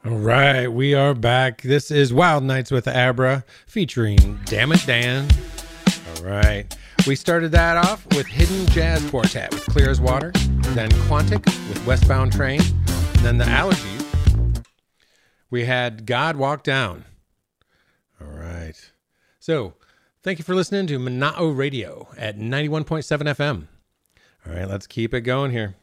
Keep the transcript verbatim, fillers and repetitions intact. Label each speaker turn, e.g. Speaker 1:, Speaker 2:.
Speaker 1: All right, we are back. This is Wild Nights with Abra featuring Damn It Dan. All right. We started that off with Hidden Jazz Quartet with Clear as Water, then Quantic with Westbound Train, and then the Allergies. We had God Walk Down. All right. So, thank you for listening to Mana'o Radio at ninety-one point seven F M. All right, let's keep it going here.